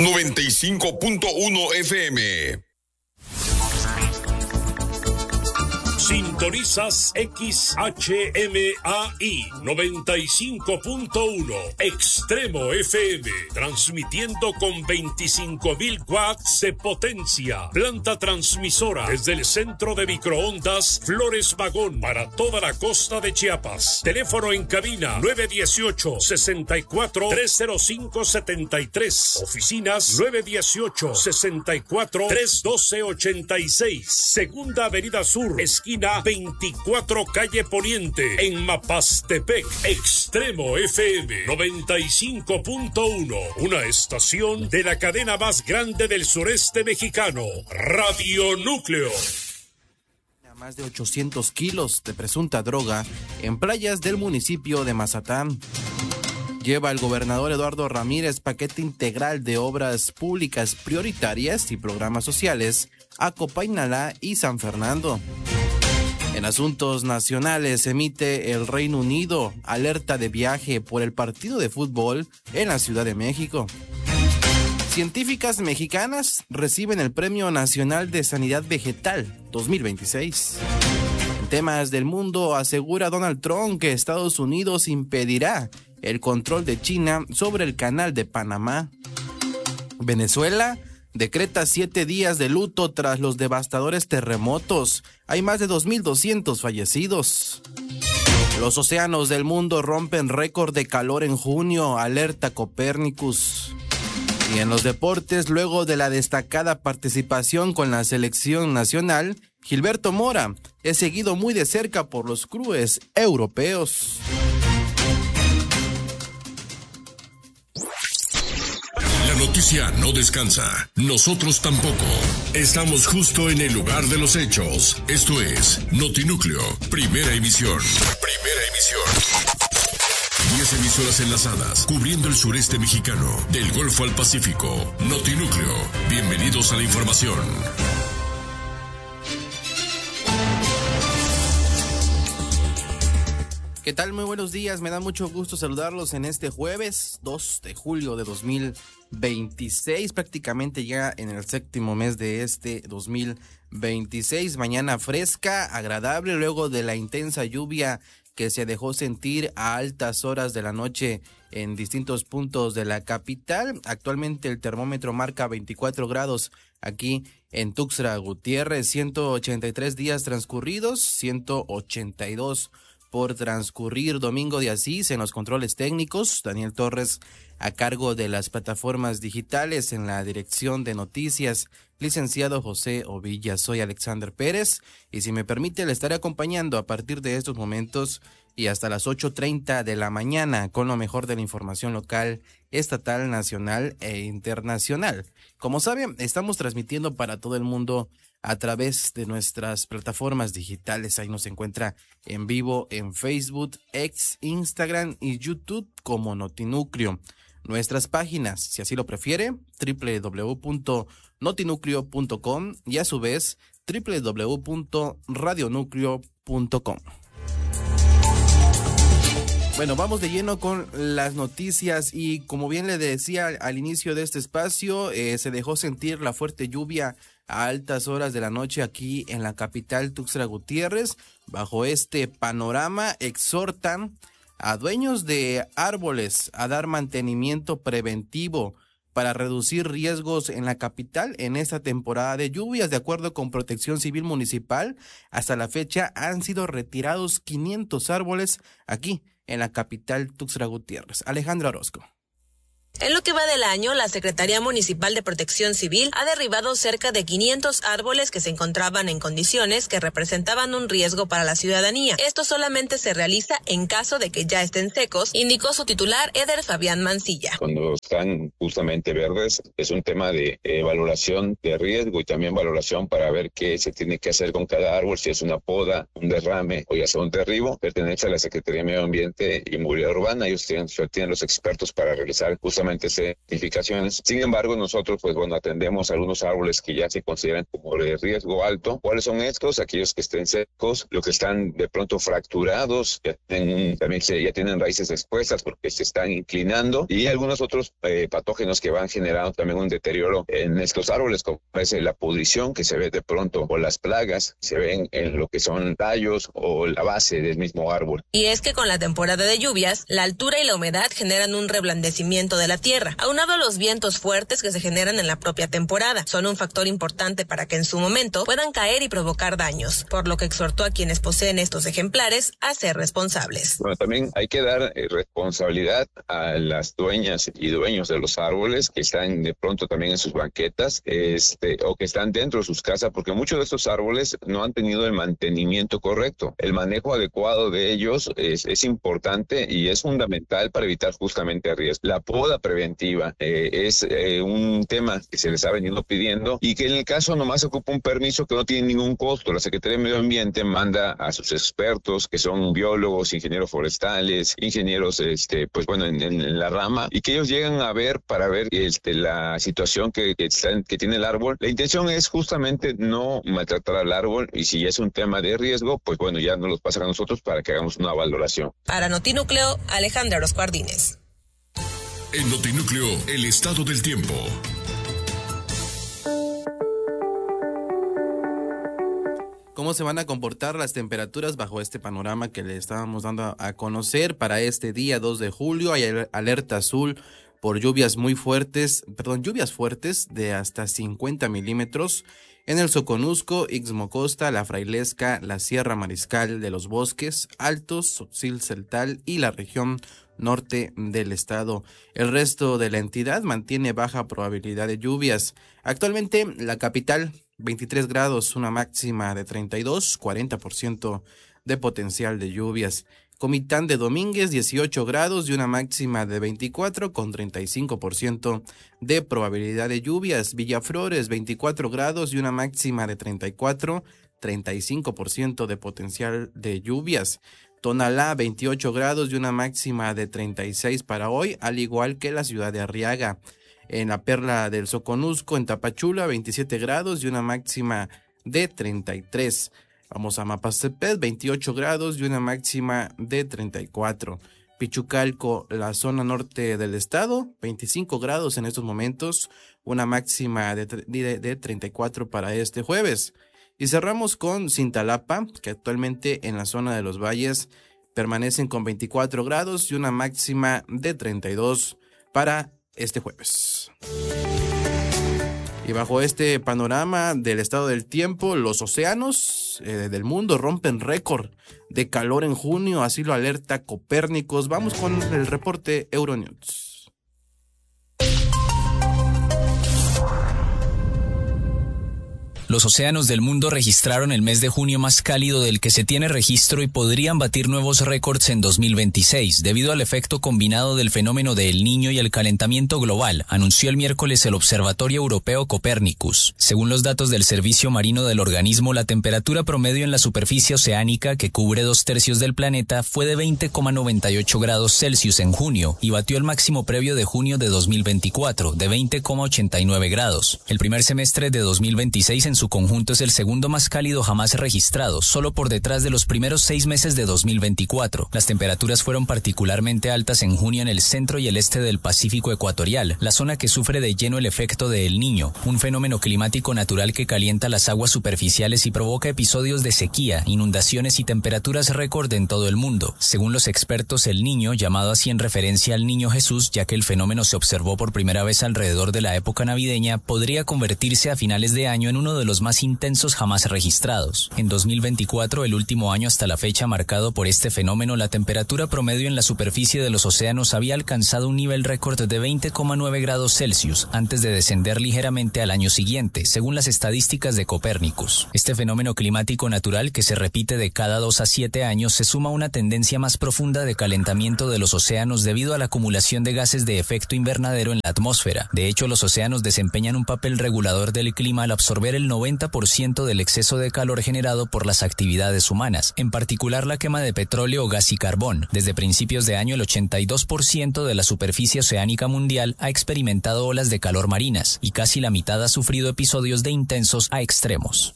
95.1 FM. Sintonizas XHMAI 95.1 Extremo FM, transmitiendo con 25,000 watts de potencia. Planta transmisora desde el centro de microondas Flores Magón para toda la costa de Chiapas. Teléfono en cabina 918-64-305-73. Oficinas 918-64-312-86. Segunda Avenida Sur, esquina 24 calle Poniente, en Mapastepec. Extremo FM 95.1, una estación de la cadena más grande del sureste mexicano, Radio Núcleo. Más de 800 kilos de presunta droga en playas del municipio de Mazatán. Lleva el gobernador Eduardo Ramírez paquete integral de obras públicas prioritarias y programas sociales a Copainalá y San Fernando. En asuntos nacionales, emite el Reino Unido alerta de viaje por el partido de fútbol en la Ciudad de México. Científicas mexicanas reciben el Premio Nacional de Sanidad Vegetal 2026. En temas del mundo, asegura Donald Trump que Estados Unidos impedirá el control de China sobre el Canal de Panamá. Venezuela decreta 7 días de luto tras los devastadores terremotos. Hay más de 2,200 fallecidos. Los océanos del mundo rompen récord de calor en junio, alerta Copérnicus. Y en los deportes, luego de la destacada participación con la selección nacional, Gilberto Mora es seguido muy de cerca por los clubes europeos. La noticia no descansa, nosotros tampoco. Estamos justo en el lugar de los hechos. Esto es Notinúcleo, primera emisión. 10 emisoras enlazadas, cubriendo el sureste mexicano, del Golfo al Pacífico. Notinúcleo, bienvenidos a la información. ¿Qué tal? Muy buenos días, me da mucho gusto saludarlos en este jueves 2 de julio de 2026, prácticamente ya en el 7º mes de este 2026, mañana fresca, agradable, luego de la intensa lluvia que se dejó sentir a altas horas de la noche en distintos puntos de la capital. Actualmente el termómetro marca 24 grados aquí en Tuxtla Gutiérrez, 183 días transcurridos, 182 por transcurrir. Domingo de Asís en los controles técnicos, Daniel Torres a cargo de las plataformas digitales, en la dirección de noticias, licenciado José Ovilla. Soy Alexander Pérez y si me permite le estaré acompañando a partir de estos momentos y hasta las 8:30 de la mañana con lo mejor de la información local, estatal, nacional e internacional. Como saben, estamos transmitiendo para todo el mundo a través de nuestras plataformas digitales. Ahí nos encuentra en vivo en Facebook, X, Instagram y YouTube como Notinúcleo. Nuestras páginas, si así lo prefiere, www.notinucleo.com y a su vez www.radionucleo.com. Bueno, vamos de lleno con las noticias y como bien le decía al inicio de este espacio, se dejó sentir la fuerte lluvia a altas horas de la noche aquí en la capital Tuxtla Gutiérrez. Bajo este panorama exhortan a dueños de árboles a dar mantenimiento preventivo para reducir riesgos en la capital en esta temporada de lluvias. De acuerdo con Protección Civil Municipal, hasta la fecha han sido retirados 500 árboles aquí en la capital Tuxtla Gutiérrez. Alejandra Orozco. En lo que va del año, la Secretaría Municipal de Protección Civil ha derribado cerca de 500 árboles que se encontraban en condiciones que representaban un riesgo para la ciudadanía. Esto solamente se realiza en caso de que ya estén secos, indicó su titular Eder Fabián Mancilla. Cuando están justamente verdes, es un tema de valoración de riesgo y también valoración para ver qué se tiene que hacer con cada árbol, si es una poda, un derrame o ya sea un derribo. Pertenece a la Secretaría de Medio Ambiente y Movilidad Urbana. Ellos tienen los expertos para realizar justamente solamente certificaciones. Sin embargo, nosotros, pues bueno, atendemos algunos árboles que ya se consideran como de riesgo alto. ¿Cuáles son estos? Aquellos que estén secos, los que están de pronto fracturados, también ya tienen raíces expuestas porque se están inclinando, y algunos otros patógenos que van generando también un deterioro en estos árboles, como es la pudrición que se ve de pronto, o las plagas se ven en lo que son tallos o la base del mismo árbol. Y es que con la temporada de lluvias, la altura y la humedad generan un reblandecimiento de la tierra, aunado a los vientos fuertes que se generan en la propia temporada. Son un factor importante para que en su momento puedan caer y provocar daños, por lo que exhortó a quienes poseen estos ejemplares a ser responsables. Bueno, también hay que dar responsabilidad a las dueñas y dueños de los árboles que están de pronto también en sus banquetas, o que están dentro de sus casas, porque muchos de estos árboles no han tenido el mantenimiento correcto. El manejo adecuado de ellos es importante y es fundamental para evitar justamente riesgos. La poda preventiva es un tema que se les ha venido pidiendo y que en el caso nomás ocupa un permiso que no tiene ningún costo. La Secretaría de Medio Ambiente manda a sus expertos, que son biólogos, ingenieros forestales, ingenieros pues bueno, en la rama, y que ellos llegan a ver para ver la situación que tiene el árbol. La intención es justamente no maltratar al árbol, y si es un tema de riesgo, pues bueno, ya nos los pasan a nosotros para que hagamos una valoración. Para Notinúcleo, Alejandra Orozco Ardínez. En Notinúcleo, el estado del tiempo. ¿Cómo se van a comportar las temperaturas bajo este panorama que le estábamos dando a conocer para este día 2 de julio? Hay alerta azul por lluvias fuertes de hasta 50 milímetros en el Soconusco, Ixmocosta, La Frailesca, la Sierra Mariscal de los Bosques Altos, Tzotzil-Celtal y la región norte del estado. El resto de la entidad mantiene baja probabilidad de lluvias. Actualmente la capital 23 grados, una máxima de 32, 40% de potencial de lluvias. Comitán de Domínguez, 18 grados y una máxima de 24 con 35% de probabilidad de lluvias. Villaflores, 24 grados y una máxima de 34, 35% de potencial de lluvias. Tonalá, 28 grados y una máxima de 36 para hoy, al igual que la ciudad de Arriaga. En la Perla del Soconusco, en Tapachula, 27 grados y una máxima de 33. Vamos a Mapastepec, 28 grados y una máxima de 34. Pichucalco, la zona norte del estado, 25 grados en estos momentos, una máxima de 34 para este jueves. Y cerramos con Cintalapa, que actualmente en la zona de los valles permanecen con 24 grados y una máxima de 32 para este jueves. Y bajo este panorama del estado del tiempo, los océanos del mundo rompen récord de calor en junio, así lo alerta Copérnicos. Vamos con el reporte Euronews. Los océanos del mundo registraron el mes de junio más cálido del que se tiene registro y podrían batir nuevos récords en 2026, debido al efecto combinado del fenómeno de El Niño y el calentamiento global, anunció el miércoles el Observatorio Europeo Copérnicus. Según los datos del Servicio Marino del organismo, la temperatura promedio en la superficie oceánica, que cubre 2/3 del planeta, fue de 20,98 grados Celsius en junio y batió el máximo previo de junio de 2024, de 20,89 grados. El primer semestre de 2026 en su conjunto es el segundo más cálido jamás registrado, solo por detrás de los primeros 6 meses de 2024. Las temperaturas fueron particularmente altas en junio en el centro y el este del Pacífico ecuatorial, la zona que sufre de lleno el efecto de El Niño, un fenómeno climático natural que calienta las aguas superficiales y provoca episodios de sequía, inundaciones y temperaturas récord en todo el mundo. Según los expertos, El Niño, llamado así en referencia al Niño Jesús, ya que el fenómeno se observó por primera vez alrededor de la época navideña, podría convertirse a finales de año en uno de los más intensos jamás registrados. En 2024, el último año hasta la fecha marcado por este fenómeno, la temperatura promedio en la superficie de los océanos había alcanzado un nivel récord de 20,9 grados Celsius, antes de descender ligeramente al año siguiente, según las estadísticas de Copérnicus. Este fenómeno climático natural, que se repite de cada 2 a 7 años, se suma a una tendencia más profunda de calentamiento de los océanos debido a la acumulación de gases de efecto invernadero en la atmósfera. De hecho, los océanos desempeñan un papel regulador del clima al absorber el 90% del exceso de calor generado por las actividades humanas, en particular la quema de petróleo, gas y carbón. Desde principios de año, el 82% de la superficie oceánica mundial ha experimentado olas de calor marinas y casi la mitad ha sufrido episodios de intensos a extremos.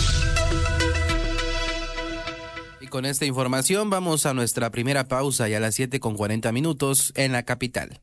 Y con esta información vamos a nuestra primera pausa y a las 7:40 en la capital.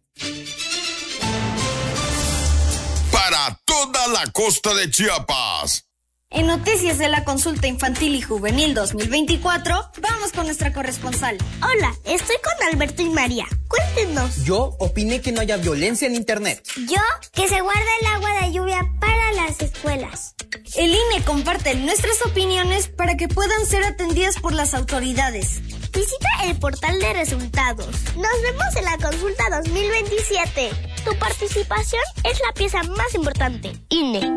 Para toda la costa de Chiapas. En Noticias de la Consulta Infantil y Juvenil 2024, vamos con nuestra corresponsal. Hola, estoy con Alberto y María. Cuéntenos. Yo opiné que no haya violencia en Internet. Yo, que se guarda el agua de lluvia para las escuelas. El INE comparte nuestras opiniones para que puedan ser atendidas por las autoridades. Visita el portal de resultados. Nos vemos en la Consulta 2027. Tu participación es la pieza más importante. INE.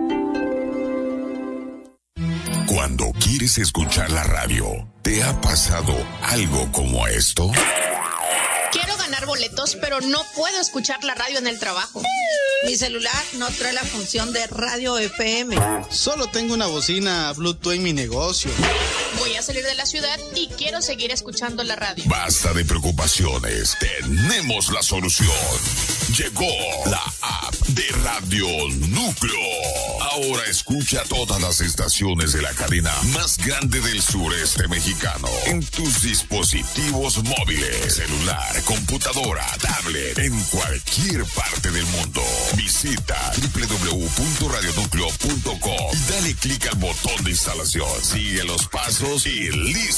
Cuando quieres escuchar la radio, ¿te ha pasado algo como esto? Quiero ganar boletos, pero no puedo escuchar la radio en el trabajo. Mi celular no trae la función de radio FM. Solo tengo una bocina Bluetooth en mi negocio. Voy a salir de la ciudad y quiero seguir escuchando la radio. Basta de preocupaciones, tenemos la solución. Llegó la app de Radio Núcleo. Ahora escucha todas las estaciones de la cadena más grande del sureste mexicano en tus dispositivos móviles, celular, computadora, tablet, en cualquier parte del mundo. Visita www.radionúcleo.com y dale clic al botón de instalación. Sigue los pasos y listo.